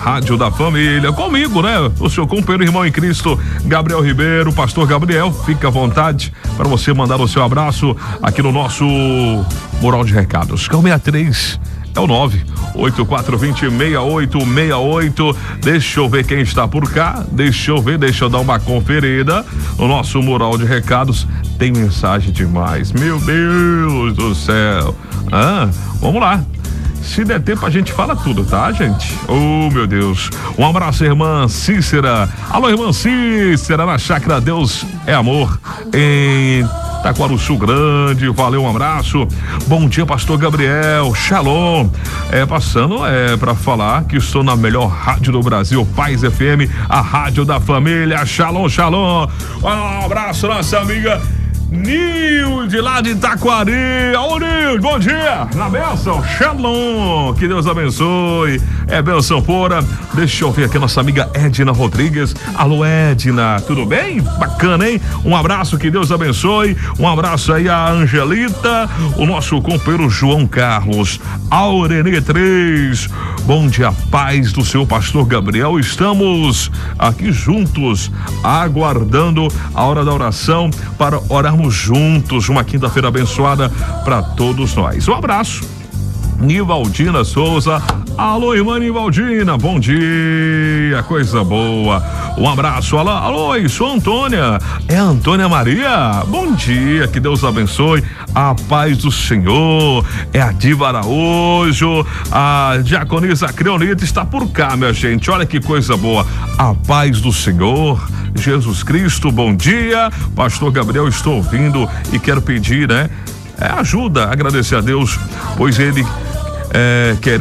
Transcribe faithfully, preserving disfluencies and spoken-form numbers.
Rádio da Família. Comigo, né? O seu companheiro, irmão em Cristo, Gabriel Ribeiro, pastor Gabriel. Fica à vontade para você mandar o seu abraço aqui no nosso mural de recados. Calma aí, três é o nove oito quatro dois zero seis oito seis oito. Deixa eu ver quem está por cá. Deixa eu ver, deixa eu dar uma conferida no nosso mural de recados. Tem mensagem demais. Meu Deus do céu. Ah, vamos lá. Se der tempo a gente fala tudo, tá, gente? Oh, meu Deus. Um abraço, irmã Cícera. Alô, irmã Cícera, na Chácara Deus é Amor, em Taquaruçu Grande. Valeu, um abraço. Bom dia, pastor Gabriel. Shalom. É, passando é para falar que estou na melhor rádio do Brasil, Paz F M, a rádio da família. Shalom, shalom. Um abraço, nossa amiga Nilde, lá de Taquari. Ô, Nilde, bom dia. Na bênção, shalom. Que Deus abençoe. É bênção pura. Deixa eu ver aqui a nossa amiga Edna Rodrigues. Alô, Edna, tudo bem? Bacana, hein? Um abraço, que Deus abençoe. Um abraço aí a Angelita, o nosso companheiro João Carlos, Aurenê três. Bom dia, paz do seu pastor Gabriel. Estamos aqui juntos, aguardando a hora da oração para orarmos juntos. Uma quinta-feira abençoada para todos nós. Um abraço. Nivaldina Souza. Alô, irmã Nivaldina, bom dia, coisa boa. Um abraço. Alô, alô, isso, Antônia. É a Antônia Maria. Bom dia, que Deus abençoe. A paz do Senhor. É a Diva Araújo. A diaconisa Creonita está por cá, minha gente. Olha que coisa boa. A paz do Senhor. Jesus Cristo, bom dia. Pastor Gabriel, estou ouvindo e quero pedir, né? É, ajuda, agradecer a Deus, pois ele é, quer